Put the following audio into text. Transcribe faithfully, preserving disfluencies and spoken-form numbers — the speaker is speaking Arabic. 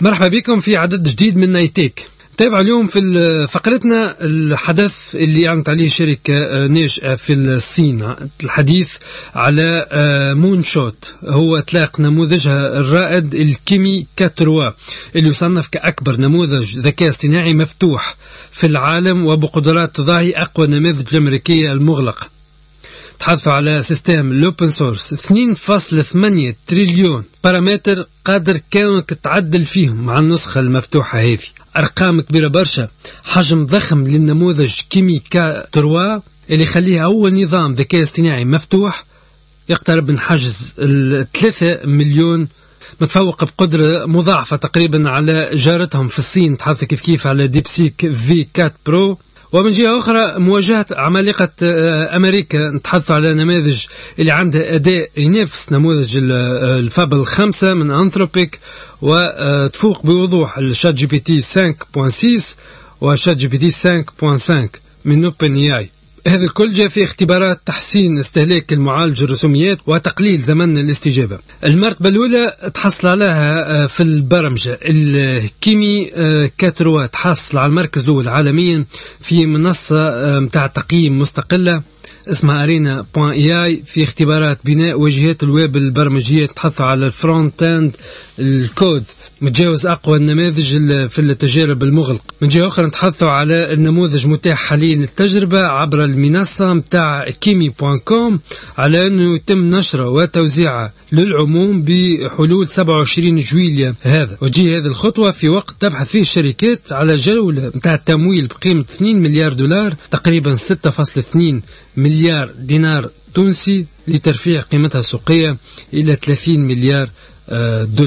مرحبا بكم في عدد جديد من نايتيك. تابع اليوم في فقرتنا الحدث اللي أعلنت عليه شركة ناشئة في الصين، الحديث على مون شوت، هو إطلاق نموذجها الرائد الكيمي كاتروا اللي يصنف كأكبر نموذج ذكاء اصطناعي مفتوح في العالم وبقدرات تضاهي أقوى نماذج الأمريكية المغلقة. تحدثوا على سيستم الأوبن سورس اثنين فاصلة ثمانية تريليون بارامتر قادر كونك تعدل فيهم مع النسخة المفتوحة هذه. أرقام كبيرة برشا، حجم ضخم للنموذج كيمي كاتروا اللي يخليه أول نظام ذكاء اصطناعي مفتوح يقترب من حجز الثلاثة مليون، متفوق بقدرة مضاعفة تقريبا على جارتهم في الصين، تحدث كيف كيف على ديبسيك في أربعة برو. ومن جهة أخرى مواجهة عمالقة أمريكا، نتحدث على نماذج اللي عندها أداء ينافس نموذج الفابل خمسة من أنثروبيك، وتفوق بوضوح الشات جي بي تي خمسة نقطة ستة وشات جي بي تي خمسة نقطة خمسة من أوبن إي آي. هذا الكل جاء في اختبارات تحسين استهلاك المعالج الرسوميات وتقليل زمن الاستجابة. المرتبة الأولى تحصل عليها في البرمجة الكيمي كاتروا، تحصل على المركز الأول عالميا في منصة متاع تقييم مستقلة اسمها أرينا بوان إي آي في اختبارات بناء واجهات الويب البرمجية، تحثوا على الفرونت اند الكود، متجاوز أقوى النماذج في التجارب المغلق. من جهة أخرى نتحدثوا على النموذج متاح حاليا للتجربة عبر المنصة متاع كيمي بوان كوم، على أنه يتم نشره وتوزيعه للعموم بحلول سبعة وعشرين جويلية هذا. وجي هذه الخطوة في وقت تبحث فيه الشركات على جولة متاع التمويل بقيمة اثنين مليار دولار، تقريبا ستة فاصلة اثنين مليار دينار تونسي، لترفيع قيمتها السوقية إلى ثلاثين مليار دولار.